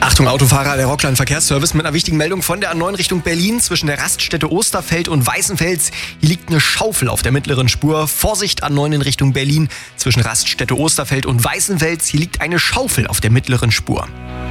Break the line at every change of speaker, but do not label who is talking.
Achtung Autofahrer, der Rockland Verkehrsservice mit einer wichtigen Meldung von der A9 Richtung Berlin zwischen der Raststätte Osterfeld und Weißenfels. Hier liegt eine Schaufel auf der mittleren Spur. Vorsicht A9 in Richtung Berlin zwischen Raststätte Osterfeld und Weißenfels. Hier liegt eine Schaufel auf der mittleren Spur.